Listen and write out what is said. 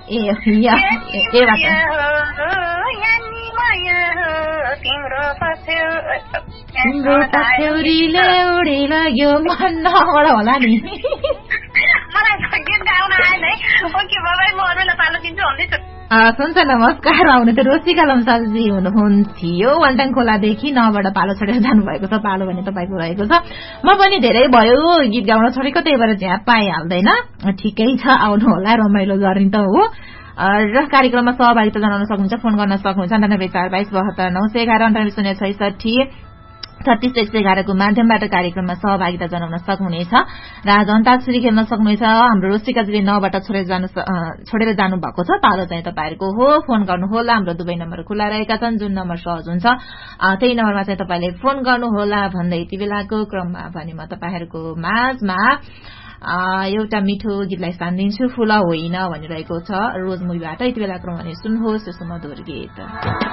तिम्रो पछ्यौरीले उडी लाग्यो मन नबाट होला नि हुन्छ नमस्कार आउनु त रोसिका लम्सालजी हुनुहुन्थ्यो वाल्टाङ खोलादेखि नबाट पालो छोडेर जानुभएको छ पालो भने तपाईँको रहेको छ म पनि धेरै भयो गीत गाउन छोडेको त्यही भएर झ्याप पाइहाल्दैन ठिकै छ आउनु होला रमाइलो गर्ने त हो र कार्यक्रममा सहभागिता जनाउन सक्नुहुन्छ फोन गर्न सक्नुहुन्छ 9942729011 3611 को माध्यमबाट कार्यक्रममा सहभागिता जनाउन सक्नुहुनेछ र आज अन्ताक्षरी खेल्न सक्नुहुनेछ हाम्रो रोसिकाजीले 9बाट छोडेर जानु भएको छ पालो चाहिँ तपाईहरुको हो फोन गर्नुहोला हाम्रो दुवै नम्बर खुला रहेका छन् जुन नम्बर सहज हुन्छ त्यही नम्बरमा चाहिँ तपाईले फोन गर्नुहोला भन्दै यति बेलाको क्रममा भने म तपाईहरुको माझमा एउटा मिठो गीतलाई स्थान दिन्छु फूल होइन भनिरहेको छ रोज मुभीबाट यति बेला क्रम भने सुन्नुहोस् यो सुमधुर गीत